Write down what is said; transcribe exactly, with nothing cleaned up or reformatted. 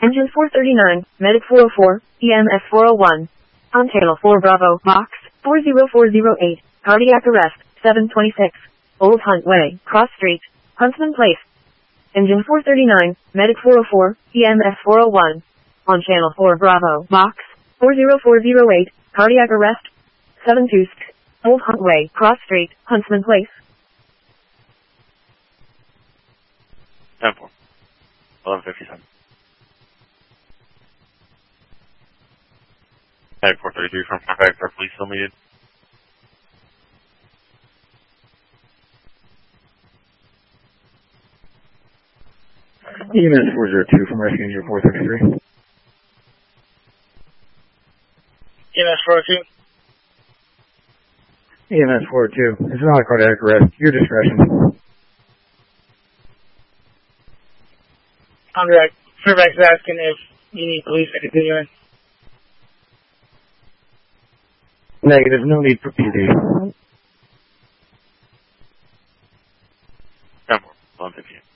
Engine four thirty-nine, Medic four oh four, E M S four oh one. On channel four Bravo, Box, four zero four zero eight, cardiac arrest, seven twenty-six. Old Hunt Way, Cross Street, Huntsman Place. Engine four thirty-nine, Medic four oh four, E M S four oh one. On channel four Bravo, Box, four zero four zero eight, cardiac arrest, seven twenty-six. Old Hunt Way, Cross Street, Huntsman Place. ten four. eleven fifty-seven. Type four thirty-three from contact for police still needed. E M S four zero two from rescue engine four thirty-three. E M S four oh two. E M S four oh two. It's not a cardiac arrest. Your discretion. Contact. Fairfax is asking if you need police to continue in. Negative. No need for P D. ten four. eleven fifty-eight.